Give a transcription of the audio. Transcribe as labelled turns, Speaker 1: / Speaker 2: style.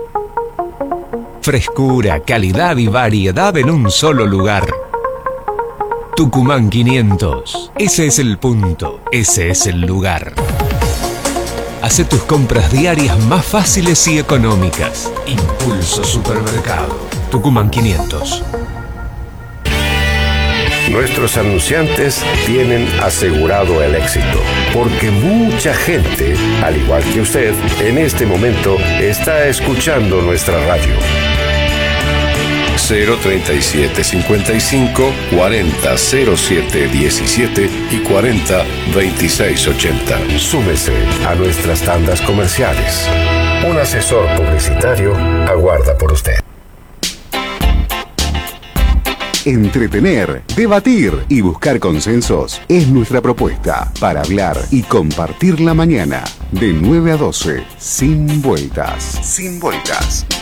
Speaker 1: Frescura, calidad y variedad en un solo lugar. Tucumán 500. Ese es el punto. Ese es el lugar. Hace tus compras diarias más fáciles y económicas. Impulso Supermercado. Tucumán 500.
Speaker 2: Nuestros anunciantes tienen asegurado el éxito, porque mucha gente, al igual que usted, en este momento está escuchando nuestra radio.
Speaker 3: 037 55 40 07 17 y 40 26 80.
Speaker 2: Súmese a nuestras tandas comerciales. Un asesor publicitario aguarda por usted.
Speaker 4: Entretener, debatir y buscar consensos es nuestra propuesta para hablar y compartir la mañana de 9 a 12, sin vueltas. Sin vueltas.